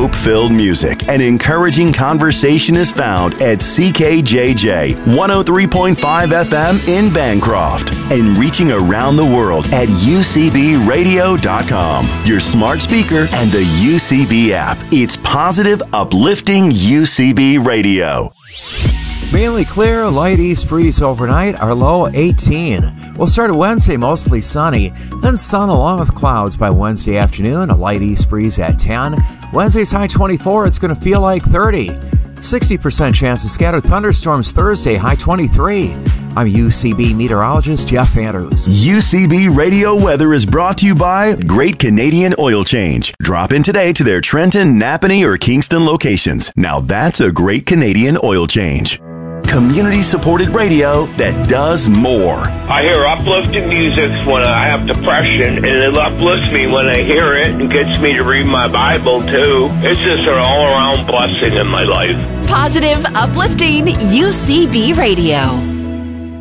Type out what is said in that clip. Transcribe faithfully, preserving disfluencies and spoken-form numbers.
hope-filled music and encouraging conversation is found at C K J J one oh three point five F M in Bancroft and reaching around the world at U C B radio dot com, your smart speaker, and the U C B app. It's positive, uplifting U C B radio. Mainly clear, light east breeze overnight, our low eighteen. We'll start Wednesday mostly sunny, then sun along with clouds by Wednesday afternoon, a light east breeze at ten. Wednesday's high twenty-four, it's going to feel like thirty. sixty percent chance of scattered thunderstorms Thursday, high twenty-three. I'm U C B meteorologist Jeff Andrews. U C B Radio Weather is brought to you by Great Canadian Oil Change. Drop in today to their Trenton, Napanee, or Kingston locations. Now that's a Great Canadian Oil Change. Community-supported radio that does more. I hear uplifting music when I have depression, and it uplifts me when I hear it and gets me to read my Bible, too. It's just an all-around blessing in my life. Positive, uplifting U C B Radio.